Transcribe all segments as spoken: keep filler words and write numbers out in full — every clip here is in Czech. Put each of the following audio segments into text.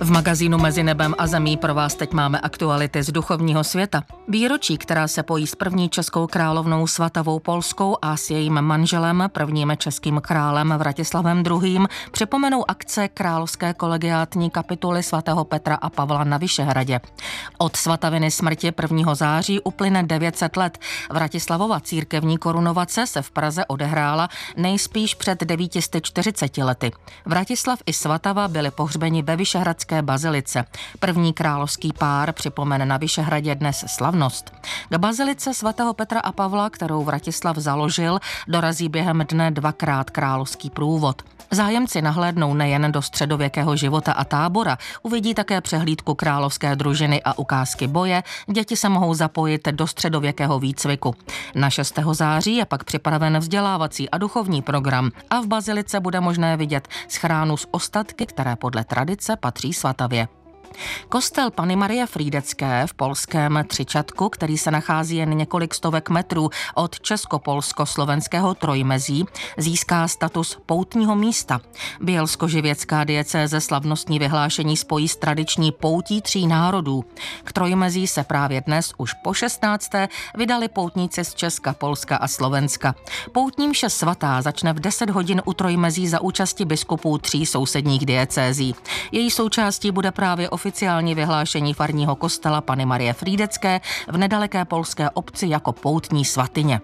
V magazínu Mezi nebem a zemí pro vás teď máme aktuality z duchovního světa. Výročí, která se pojí s první českou královnou Svatavou Polskou a s jejím manželem, prvním českým králem Vratislavem druhým., připomenou akce Královské kolegiátní kapituly svatého Petra a Pavla na Vyšehradě. Od Svataviny smrti prvního září uplyne devět set let. Vratislavova církevní korunovace se v Praze odehrála nejspíš před devět set čtyřiceti lety. Vratislav i Svatava byli pohřbeni ve Vyšehradské bazilice. První královský pár připomene na Vyšehradě dnes slavnost. Do bazilice svatého Petra a Pavla, kterou Vratislav založil, dorazí během dne dvakrát královský průvod. Zájemci nahlédnou nejen do středověkého života a tábora, uvidí také přehlídku královské družiny a ukázky boje, děti se mohou zapojit do středověkého výcviku. Na šestého září je pak připraven vzdělávací a duchovní program a v bazilice bude možné vidět schránu s ostatky, které podle tradice patří Svatavě. Kostel Panny Marie Frýdecké v polském Třičatku, který se nachází jen několik stovek metrů od česko-polsko-slovenského trojmezí, získá status poutního místa. Bielsko-živěcká diecéze slavnostní vyhlášení spojí s tradiční poutí tří národů. K trojmezí se právě dnes už po šestnácté vydali poutníci z Česka, Polska a Slovenska. Poutní mše svatá začne v deset hodin u trojmezí za účasti biskupů tří sousedních diecézí. Její součástí bude právě oficiální vyhlášení farního kostela Panny Marie Frýdecké v nedaleké polské obci jako poutní svatyně.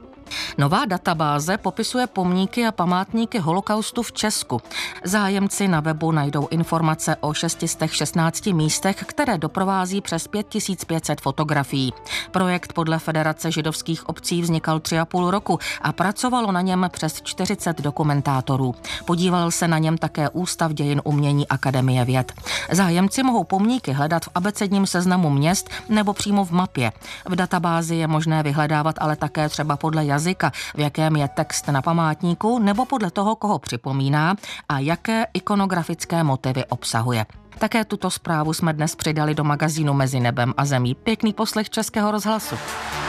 Nová databáze popisuje pomníky a památníky holokaustu v Česku. Zájemci na webu najdou informace o šest set šestnácti místech, které doprovází přes pět tisíc pět set fotografií. Projekt podle Federace židovských obcí vznikal tři a půl roku a pracovalo na něm přes čtyřicet dokumentátorů. Podíval se na něm také Ústav dějin umění Akademie věd. Zájemci mohou pomníky hledat v abecedním seznamu měst nebo přímo v mapě. V databázi je možné vyhledávat ale také třeba podle jazyka, jazyka, v jakém je text na památníku, nebo podle toho, koho připomíná a jaké ikonografické motivy obsahuje. Také tuto zprávu jsme dnes přidali do magazínu Mezi nebem a zemí. Pěkný poslech Českého rozhlasu.